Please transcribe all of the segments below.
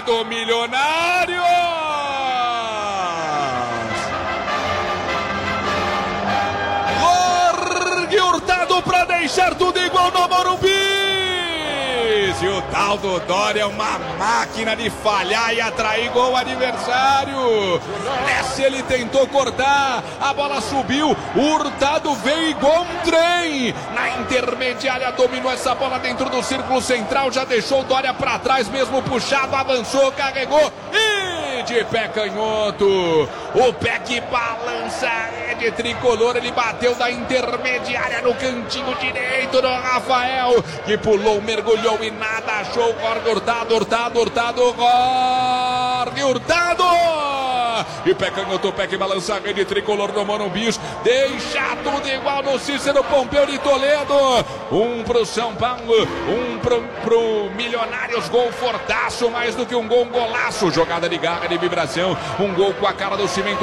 do Milionários! Jorge Hurtado para deixar tudo igual no Morumbi! E o tal do Dória é uma máquina de falhar e atrair gol adversário. Nessa ele tentou cortar, a bola subiu, o Hurtado veio igual um trem. Na intermediária dominou essa bola dentro do círculo central, já deixou o Dória para trás, mesmo puxado, avançou, carregou e de pé canhoto. O pé que balança é de tricolor, ele bateu da intermediária no cantinho direito do Rafael, que pulou, mergulhou e nada achou. Jorge Hurtado, Jorge Hurtado! E pé canhoto, pé que balança a rede tricolor do Morumbi, deixa tudo igual no Cícero Pompeu de Toledo. Um pro São Paulo, um pro Milionários, gol fortaço, mais do que um gol, um golaço, jogada de garra, de vibração, um gol com a cara do Cimento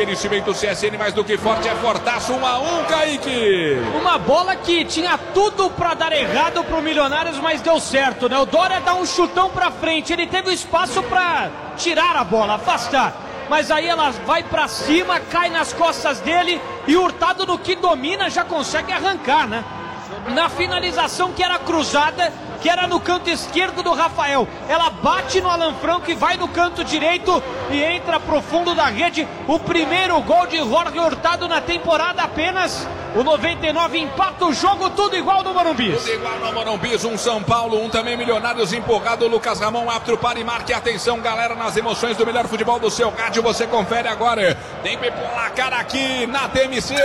CSN, mais do que forte, é fortaço, 1-1, Kaique. Uma bola que tinha tudo pra dar errado pro Milionários, mas deu certo, né? O Dória dá um chutão pra frente, ele teve o espaço pra tirar a bola, afastar. Mas aí ela vai pra cima, cai nas costas dele e o Hurtado, no que domina, já consegue arrancar, né? Na finalização que era cruzada, que era no canto esquerdo do Rafael, ela bate no Alan Franco e vai no canto direito e entra pro fundo da rede. O primeiro gol de Jorge Hurtado na temporada, apenas o 99 empata o jogo, tudo igual no Morumbi. Tudo igual no Morumbi, um São Paulo, um também Milionários empolgado. Lucas Ramon, árbitro, para e marque. Atenção, galera, nas emoções do melhor futebol do seu rádio, você confere agora. Tem placar aqui na TMC.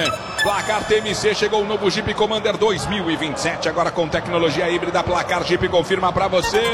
Placar TMC, chegou o novo Jeep Commander 2027, agora com tecnologia híbrida. Placar Jeep confirma pra você.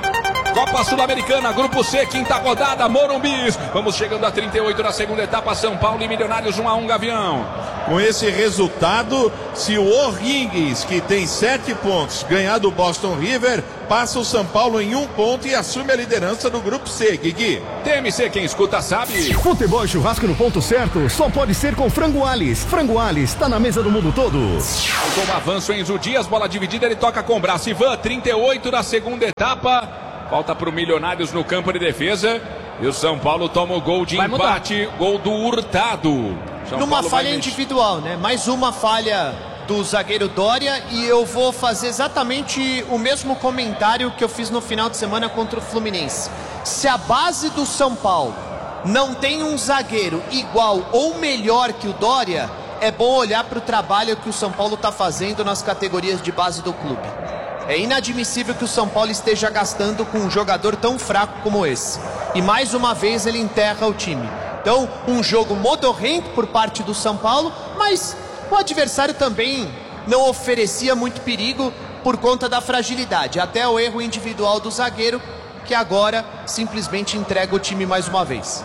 Copa Sul-Americana, Grupo C, quinta rodada, Morumbi. Vamos chegando a 38 na segunda etapa, São Paulo e Milionários 1-1, Gavião. Com esse resultado, se o O'Higgins, que tem 7 pontos, ganhar do Boston River, passa o São Paulo em 1 ponto e assume a liderança do Grupo C, Guigui. TMC, quem escuta sabe. Futebol e churrasco no ponto certo só pode ser com Frango Ales. Frango Ales, tá na mesa do mundo todo. Com avanço, Enzo Dias, bola dividida, ele toca com o braço. Ivan, 38 da segunda etapa. Volta pro Milionários no campo de defesa. E o São Paulo toma o gol de empate, gol do Hurtado. Numa falha individual, né? Mais uma falha do zagueiro Dória, e eu vou fazer exatamente o mesmo comentário que eu fiz no final de semana contra o Fluminense. Se a base do São Paulo não tem um zagueiro igual ou melhor que o Dória, é bom olhar para o trabalho que o São Paulo está fazendo nas categorias de base do clube. É inadmissível que o São Paulo esteja gastando com um jogador tão fraco como esse. E mais uma vez ele enterra o time. Então, um jogo modorrento por parte do São Paulo, mas o adversário também não oferecia muito perigo por conta da fragilidade. Até o erro individual do zagueiro, que agora simplesmente entrega o time mais uma vez.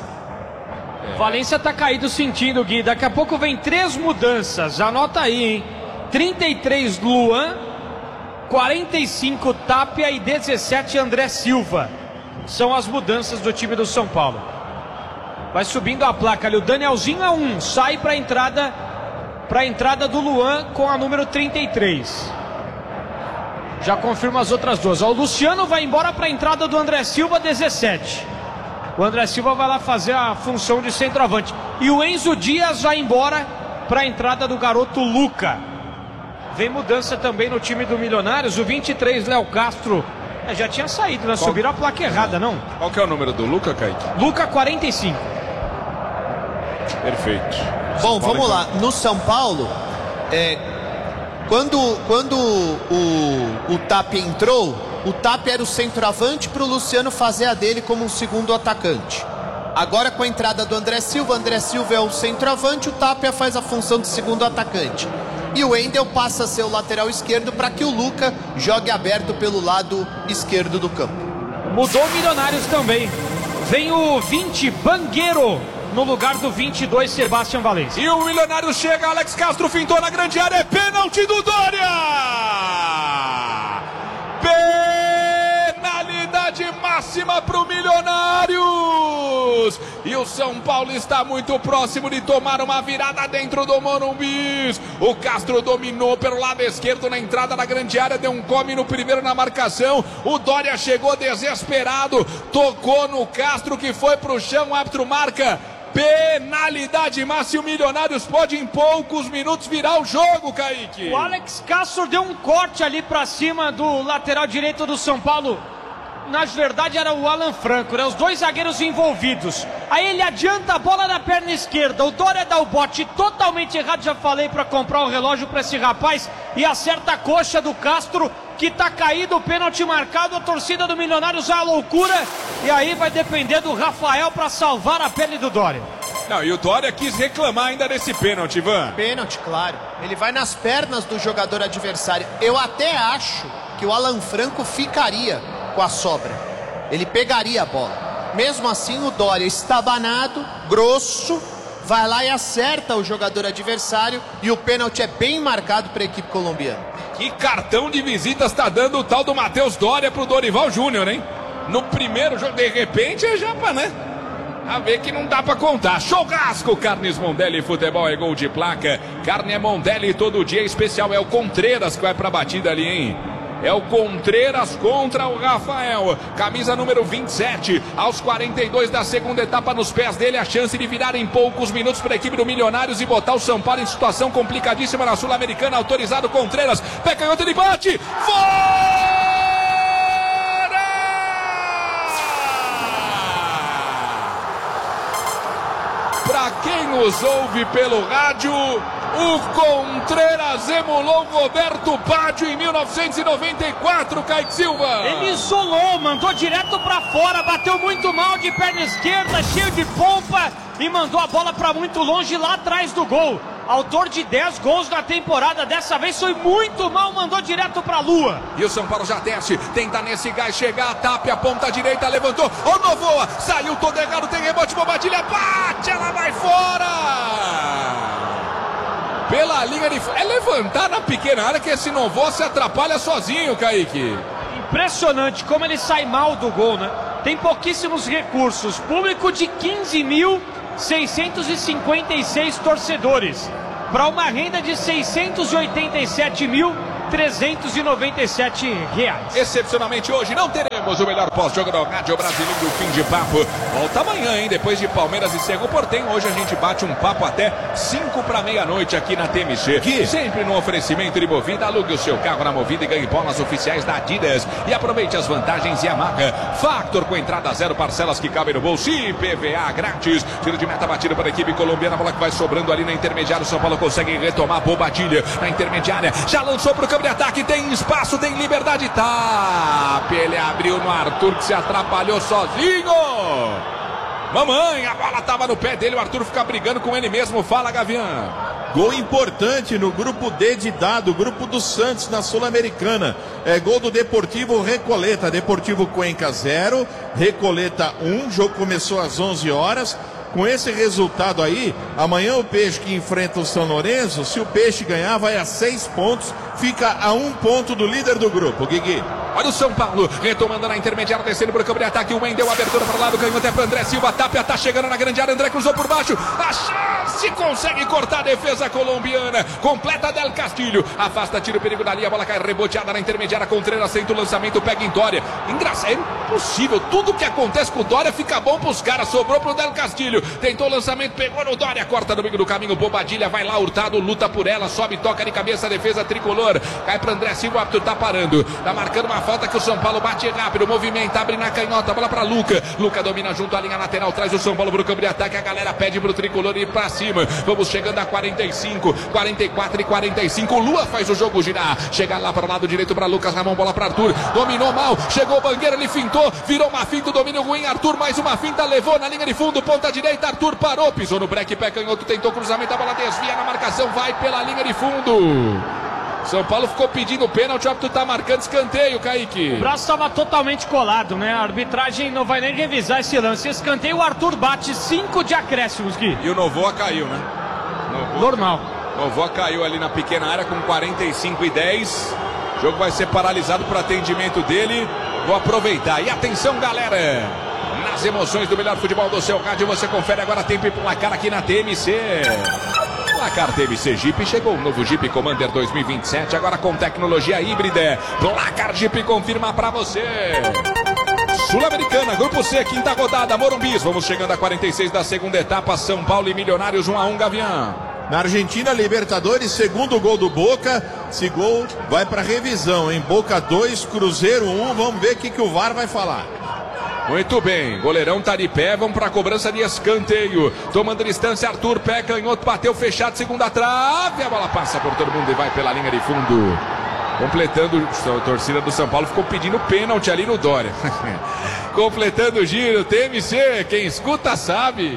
Valência tá caído sentindo, Gui. Daqui a pouco vem 3 mudanças. Anota aí, hein? 33 Luan, 45 Tapia e 17 André Silva. São as mudanças do time do São Paulo. Vai subindo a placa ali. O Danielzinho é 1. Sai para a entrada do Luan com a número 33. Já confirma as outras duas. O Luciano vai embora para a entrada do André Silva, 17. O André Silva vai lá fazer a função de centroavante. E o Enzo Dias vai embora para a entrada do garoto Luca. Vem mudança também no time do Milionários. O 23, Léo Castro, já tinha saído, né? Subiram a placa errada, não? Qual que é o número do Luca, Kaique? Luca, 45. Perfeito. Bom, vamos lá. No São Paulo, quando o Tapia entrou, o Tapia era o centroavante para o Luciano fazer a dele como um segundo atacante. Agora, com a entrada do André Silva é o centroavante, o Tapia faz a função de segundo atacante. E o Wendel passa a ser o lateral esquerdo para que o Luca jogue aberto pelo lado esquerdo do campo. Mudou o Milionários também. Vem o 20, Bangueiro, no lugar do 22, Sebastião Valência. E o Milionários chega, Alex Castro fintou na grande área, é pênalti do Dória! Penalidade máxima pro Milionários! minutos e o São Paulo está muito próximo de tomar uma virada dentro do Morumbi. O Castro dominou pelo lado esquerdo na entrada da grande área, deu um come no primeiro na marcação. O Dória chegou desesperado, tocou no Castro que foi pro chão, o árbitro marca penalidade máxima. O Milionários pode em poucos minutos virar o jogo, Kaique. O Alex Castro deu um corte ali pra cima do lateral direito do São Paulo. Na verdade era o Alan Franco, né? Os dois zagueiros envolvidos. Aí ele adianta a bola na perna esquerda. O Dória dá o bote totalmente errado, já falei, para comprar um relógio para esse rapaz. E acerta a coxa do Castro, que tá caído, o pênalti marcado. A torcida do Milionários é uma loucura. E aí vai depender do Rafael para salvar a pele do Dória. Não, e o Dória quis reclamar ainda desse pênalti, Ivan. Pênalti, claro. Ele vai nas pernas do jogador adversário. Eu até acho que o Alan Franco ficaria com a sobra. Ele pegaria a bola. Mesmo assim, o Dória estabanado, grosso, vai lá e acerta o jogador adversário e o pênalti é bem marcado para a equipe colombiana. Que cartão de visitas está dando o tal do Matheus Dória pro Dorival Júnior, hein? No primeiro jogo, de repente, é já pra, né? A ver que não dá pra contar. Churrasco, Carnes Mondelli, futebol é gol de placa. Carne é Mondelli, todo dia especial. É o Contreras que vai pra batida ali, hein? É o Contreras contra o Rafael. Camisa número 27. Aos 42 da segunda etapa, nos pés dele, a chance de virar em poucos minutos para a equipe do Milionários e botar o São Paulo em situação complicadíssima na Sul-Americana. Autorizado Contreras. Pé canhoto, ele bate. Fora! Para quem nos ouve pelo rádio, o Contreras emulou Roberto Baggio em 1994, Kaique Silva. Ele isolou, mandou direto pra fora, bateu muito mal de perna esquerda, cheio de pompa e mandou a bola pra muito longe lá atrás do gol. Autor de 10 gols na temporada, dessa vez foi muito mal, mandou direto pra lua. E o São Paulo já desce, tenta nesse gás chegar, a Tapia, ponta direita, levantou, o Novoa, saiu todo errado, tem rebote, Bobadilha, bate, ela vai fora! Pela linha de... É levantar na pequena área que esse Novoa se atrapalha sozinho, Kaique. Impressionante como ele sai mal do gol, né? Tem pouquíssimos recursos, público de 15.656 torcedores, para uma renda de 687.397 reais. Excepcionalmente hoje não teremos o melhor pós-jogo do Rádio Brasileiro do Fim de Papo. Volta amanhã, hein? Depois de Palmeiras e Cerro Porteño, hoje a gente bate um papo até 5 para meia-noite aqui na TMC. Sempre no oferecimento de Movida. Alugue o seu carro na Movida e ganhe bolas oficiais da Adidas. E aproveite as vantagens Yamaha. Factor com entrada zero, parcelas que cabem no bolso e PVA grátis. Tiro de meta batido para a equipe colombiana. Bola que vai sobrando ali na intermediária. O São Paulo consegue retomar a Bobadilha na intermediária. Já lançou para o campo de ataque. Tem espaço, tem liberdade. Ele abriu no Arthur, que se atrapalhou sozinho. Mamãe, a bola estava no pé dele. O Arthur fica brigando com ele mesmo. Fala, Gavião. Gol importante no grupo D de dado, grupo do Santos na Sul-Americana. É gol do Deportivo Recoleta. Deportivo Cuenca 0, Recoleta 1. O jogo começou às 11 horas. Com esse resultado aí, amanhã o Peixe que enfrenta o São Lourenço, se o Peixe ganhar, vai a 6 pontos, fica a 1 ponto do líder do grupo, Guigui. Olha o São Paulo, retomando na intermediária, descendo para o campo de ataque, o Wendel, abertura para o lado, canhou até para André Silva, Tapia tá chegando na grande área, André cruzou por baixo, a chance, consegue cortar a defesa colombiana, completa Del Castilho, afasta, tira o perigo dali, a bola cai reboteada na intermediária, Contreras senta o lançamento, pega em Dória, engraçado, é impossível, tudo que acontece com o Dória fica bom pros caras, sobrou pro Del Castilho, tentou o lançamento, pegou no Dória, corta no meio do caminho, Bobadilha, vai lá, Hurtado, luta por ela, sobe, toca de cabeça, a defesa tricolor, cai para André Silva, o árbitro tá parando, tá marcando uma falta que o São Paulo bate rápido, movimenta, abre na canhota, bola para Luca domina junto à linha lateral, traz o São Paulo pro campo de ataque, a galera pede pro tricolor ir pra cima, vamos chegando a 45, 44 e 45, o Lua faz o jogo girar, chega lá para o lado direito para Lucas Ramon, bola para Arthur, dominou mal, chegou o Bangueira, ele fintou, virou uma finta, domínio ruim, Arthur mais uma finta, levou na linha de fundo, ponta direita, Arthur parou, pisou no break, pé canhoto, tentou cruzamento, a bola desvia na marcação, vai pela linha de fundo. São Paulo ficou pedindo pênalti, o árbitro tá marcando escanteio, Kaique. O braço estava totalmente colado, né? A arbitragem não vai nem revisar esse lance. Escanteio, o Arthur bate 5 de acréscimos, Gui. E o Novoa caiu, né? Normal. Novoa caiu ali na pequena área com 45 e 10. O jogo vai ser paralisado para atendimento dele. Vou aproveitar. E atenção, galera! As emoções do melhor futebol do seu rádio, você confere agora tempo e placar aqui na TMC. Placar TMC Jeep, chegou o novo Jeep Commander 2027, agora com tecnologia híbrida. Placar Jeep confirma pra você. Sul-Americana, Grupo C, quinta rodada, Morumbis. Vamos chegando a 46 da segunda etapa, São Paulo e Milionários 1-1, Gavião. Na Argentina, Libertadores, segundo gol do Boca. Esse gol vai para revisão, hein? Boca 2, Cruzeiro 1. Vamos ver o que o VAR vai falar. Muito bem, goleirão tá de pé, vamos para a cobrança de escanteio. Tomando distância, Arthur, pé canhoto, bateu fechado, segunda trave. A bola passa por todo mundo e vai pela linha de fundo. Completando, a torcida do São Paulo ficou pedindo pênalti ali no Dória. Completando o giro, TMC, quem escuta sabe.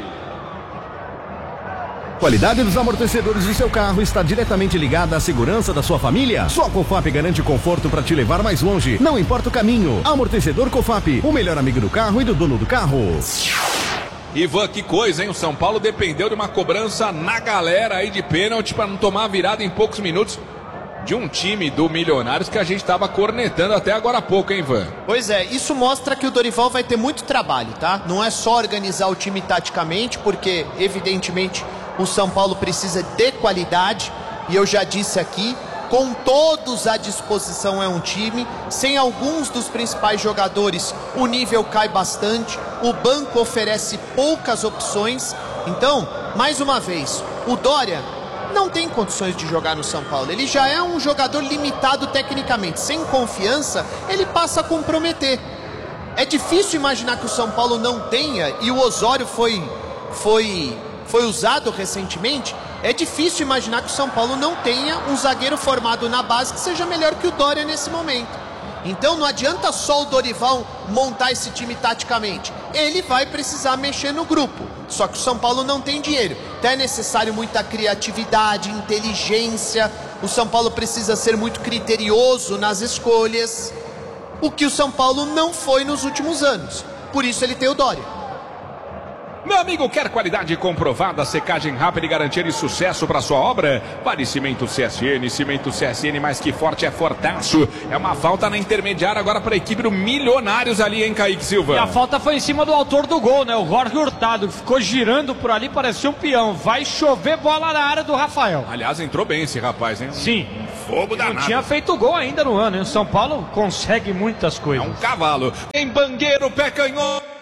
Qualidade dos amortecedores do seu carro está diretamente ligada à segurança da sua família. Só a Cofap garante conforto para te levar mais longe. Não importa o caminho. Amortecedor Cofap, o melhor amigo do carro e do dono do carro. Ivan, que coisa, hein? O São Paulo dependeu de uma cobrança na galera aí de pênalti para não tomar a virada em poucos minutos de um time do Milionários que a gente estava cornetando até agora há pouco, hein, Ivan? Pois é, isso mostra que o Dorival vai ter muito trabalho, tá? Não é só organizar o time taticamente, porque evidentemente o São Paulo precisa de qualidade, e eu já disse aqui, com todos à disposição é um time, sem alguns dos principais jogadores o nível cai bastante, o banco oferece poucas opções, então, mais uma vez, o Dória não tem condições de jogar no São Paulo, ele já é um jogador limitado tecnicamente, sem confiança, ele passa a comprometer. É difícil imaginar que o São Paulo não tenha, e o Osório foi usado recentemente, é difícil imaginar que o São Paulo não tenha um zagueiro formado na base que seja melhor que o Dória nesse momento. Então não adianta só o Dorival montar esse time taticamente, ele vai precisar mexer no grupo, só que o São Paulo não tem dinheiro, então é necessário muita criatividade, inteligência, o São Paulo precisa ser muito criterioso nas escolhas, o que o São Paulo não foi nos últimos anos, por isso ele tem o Dória. Meu amigo, quer qualidade comprovada, secagem rápida e garantia de sucesso para sua obra? Vale Cimento CSN, Cimento CSN mais que forte é fortaço. É uma falta na intermediária agora para a equipe do Milionários ali, hein, Kaique Silva? E a falta foi em cima do autor do gol, né? O Jorge Hurtado, que ficou girando por ali, parecia um peão. Vai chover bola na área do Rafael. Aliás, entrou bem esse rapaz, hein? Sim. Fogo danado. Não tinha feito gol ainda no ano, hein? O São Paulo consegue muitas coisas. É um cavalo. Em Bangueiro, pé canhoto.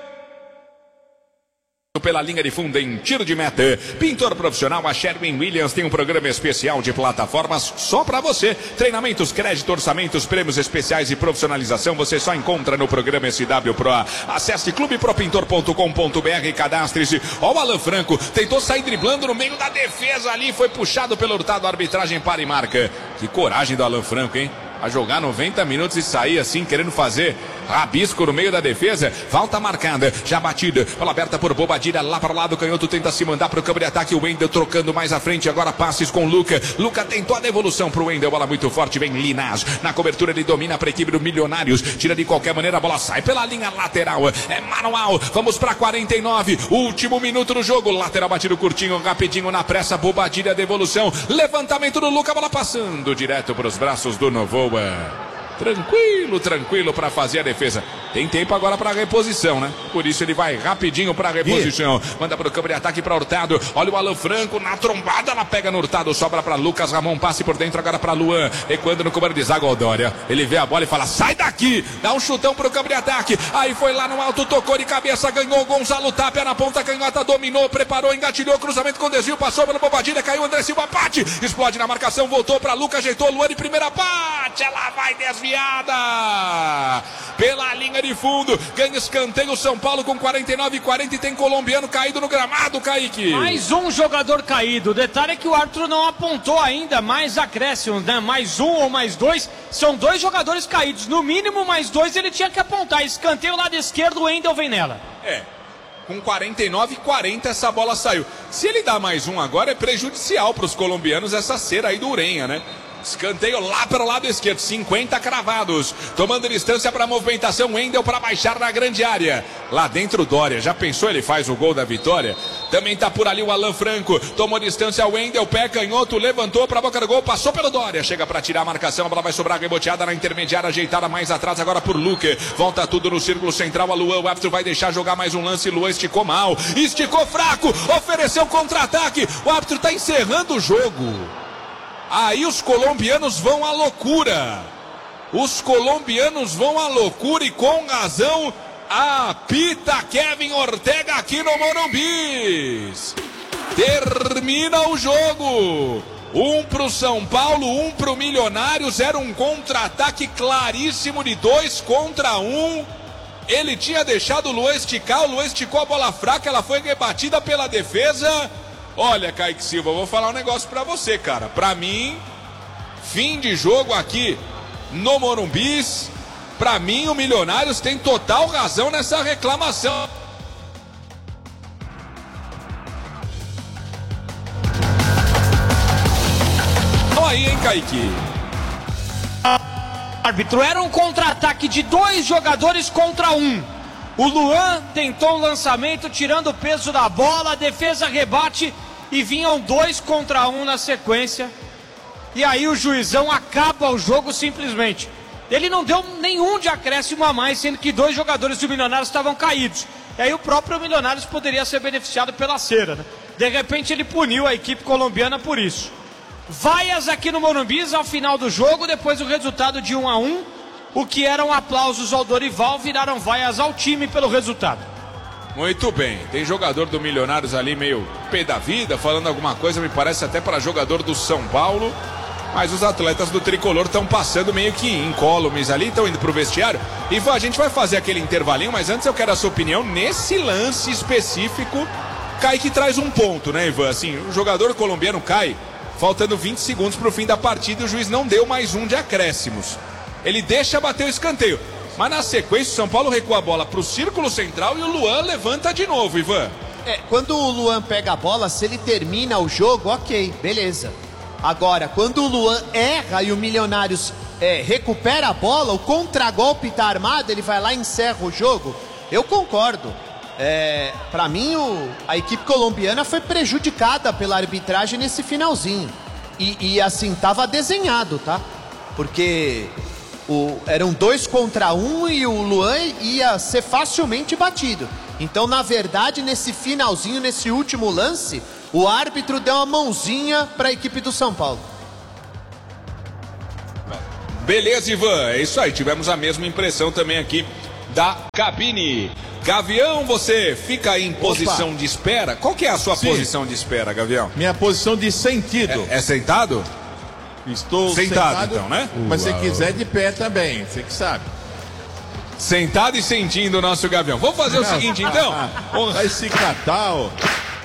Pela linha de fundo em tiro de meta. Pintor profissional, a Sherwin-Williams tem um programa especial de plataformas só para você. Treinamentos, crédito, orçamentos, prêmios especiais e profissionalização você só encontra no programa SW Pro. Acesse clubepropintor.com.br e cadastre-se. Ó, o Alan Franco tentou sair driblando no meio da defesa ali, foi puxado pelo Hurtado, arbitragem para e marca. Que coragem do Alan Franco, hein? A jogar 90 minutos e sair assim, querendo fazer rabisco no meio da defesa. Falta marcada, já batida, bola aberta por Bobadilha, lá para o lado, canhoto tenta se mandar para o campo de ataque, o Wendel trocando mais à frente, agora passes com o Luca. Luca tentou a devolução para o Wendel, bola muito forte, vem Linaz, na cobertura ele domina para a equipe do Milionários, tira de qualquer maneira, a bola sai pela linha lateral, é manual, vamos para 49, último minuto do jogo, lateral batido curtinho, rapidinho na pressa, Bobadilha, devolução, levantamento do Luca, bola passando direto para os braços do Novoa. Tranquilo para fazer a defesa. Tem tempo agora para reposição, né? Por isso ele vai rapidinho para reposição. Manda para o campo de ataque para Hurtado. Olha o Alan Franco na trombada, ela pega no Hurtado, sobra para Lucas Ramon, passe por dentro agora para Luan. Equando no comando de zaga, o Dória. Ele vê a bola e fala: sai daqui! Dá um chutão para o campo de ataque. Aí foi lá no alto, tocou de cabeça, ganhou Gonzalo Tapia na ponta canhota, dominou, preparou, engatilhou, cruzamento com desvio, passou pelo Bobadilha, caiu André Silva, bate, explode na marcação, voltou para Lucas, ajeitou Luan de primeira, bate, ela vai desviada pela linha de fundo, ganha escanteio São Paulo com 49-40 e tem colombiano caído no gramado, Kaique. Mais um jogador caído, o detalhe é que o árbitro não apontou ainda mais acréscimos, né? Mais um ou mais dois, são dois jogadores caídos, no mínimo mais dois ele tinha que apontar, escanteio lado esquerdo, o Wendel vem nela. Com 49-40 essa bola saiu. Se ele dá mais um agora é prejudicial para os colombianos essa cera aí do Urenha, né? Escanteio lá para o lado esquerdo, 50 cravados, tomando distância para a movimentação, Wendel para baixar na grande área, lá dentro o Dória, já pensou, ele faz o gol da vitória, Também tá por ali o Alan Franco. Tomou distância o Wendel, pé canhoto, levantou pra boca do gol, passou pelo Dória. Chega pra tirar a marcação, a bola vai sobrar reboteada na intermediária, ajeitada mais atrás agora por Luque. Volta tudo no círculo central, a Luan. O árbitro vai deixar jogar mais um lance. Luan esticou mal, esticou fraco, ofereceu contra-ataque. O árbitro tá encerrando o jogo. Aí os colombianos vão à loucura. Os colombianos vão à loucura e com razão. Apita Kevin Ortega aqui no Morumbi. Termina o jogo. 1 pro São Paulo, 1 pro Milionários. Era um contra-ataque claríssimo de 2 contra 1. Ele tinha deixado o Luan esticar, o Luan esticou a bola fraca, ela foi rebatida pela defesa. Olha, Kaique Silva, eu vou falar um negócio pra você, cara. Pra mim, fim de jogo aqui no Morumbi. Pra mim, o Milionários tem total razão nessa reclamação. Aí, hein, Kaique? Árbitro, era um contra-ataque de 2 jogadores contra 1. O Luan tentou um lançamento, tirando o peso da bola, a defesa rebate e vinham 2 contra 1 na sequência. E aí o juizão acaba o jogo simplesmente. Ele não deu nenhum de acréscimo a mais, sendo que 2 jogadores do Milionários estavam caídos. E aí o próprio Milionários poderia ser beneficiado pela cera, né? De repente ele puniu a equipe colombiana por isso. Vaias aqui no Morumbi ao final do jogo, depois do resultado de 1-1. O que eram aplausos ao Dorival viraram vaias ao time pelo resultado. Muito bem, tem jogador do Milionários ali meio pé da vida, falando alguma coisa, me parece até para jogador do São Paulo. Mas os atletas do Tricolor estão passando meio que incólumes ali, estão indo pro vestiário. Ivan, a gente vai fazer aquele intervalinho, mas antes eu quero a sua opinião nesse lance específico. Kaique traz um ponto, né, Ivan? Assim, o jogador colombiano cai, faltando 20 segundos pro fim da partida, e o juiz não deu mais um de acréscimos. Ele deixa bater o escanteio. Mas na sequência o São Paulo recua a bola pro círculo central e o Luan levanta de novo, Ivan. Quando o Luan pega a bola, se ele termina o jogo, ok, beleza. Agora, quando o Luan erra e o Milionários recupera a bola, o contragolpe tá armado, ele vai lá e encerra o jogo, eu concordo. Pra mim, a equipe colombiana foi prejudicada pela arbitragem nesse finalzinho. E assim, tava desenhado, tá? Porque eram 2 contra 1 e o Luan ia ser facilmente batido. Então, na verdade, nesse finalzinho, nesse último lance, o árbitro deu uma mãozinha para a equipe do São Paulo. Beleza, Ivan, é isso aí. Tivemos a mesma impressão também aqui da cabine. Gavião, você fica em posição de espera? Qual que é a sua posição de espera, Gavião? Minha posição de sentido. É sentado? Estou sentado então, né? Mas se quiser de pé também, você que sabe. Sentado e sentindo o nosso Gavião. Vamos fazer o seguinte, então. Vai se catar, ó.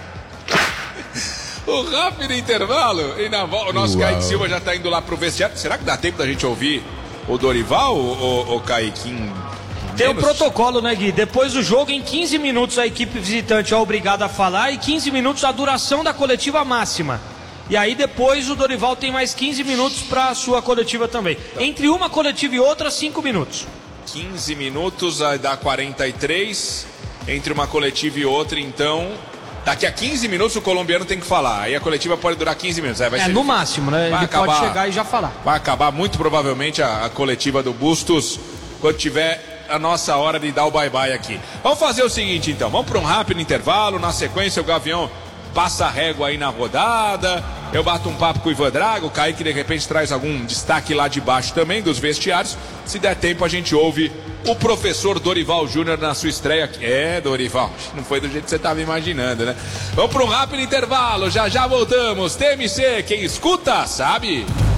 O rápido intervalo. E o nosso Kaique Silva já está indo lá pro vestiário. Será que dá tempo da gente ouvir o Dorival, o Kaique? Tem um protocolo, né, Gui? Depois do jogo, em 15 minutos, a equipe visitante é obrigada a falar e 15 minutos a duração da coletiva máxima. E aí depois o Dorival tem mais 15 minutos para a sua coletiva também. Entre uma coletiva e outra, 5 minutos. 15 minutos, dá 43. Entre uma coletiva e outra, então... Daqui a 15 minutos o colombiano tem que falar. Aí a coletiva pode durar 15 minutos. Vai ser no máximo, né? Ele pode chegar e já falar. Vai acabar muito provavelmente a coletiva do Bustos quando tiver a nossa hora de dar o bye-bye aqui. Vamos fazer o seguinte, então. Vamos para um rápido intervalo. Na sequência, o Gavião passa a régua aí na rodada. Eu bato um papo com o Ivan Drago. O Kaique, de repente, traz algum destaque lá de baixo também dos vestiários. Se der tempo, a gente ouve o professor Dorival Júnior na sua estreia aqui. Dorival, não foi do jeito que você estava imaginando, né? Vamos para um rápido intervalo. Já voltamos. TMC, quem escuta, sabe?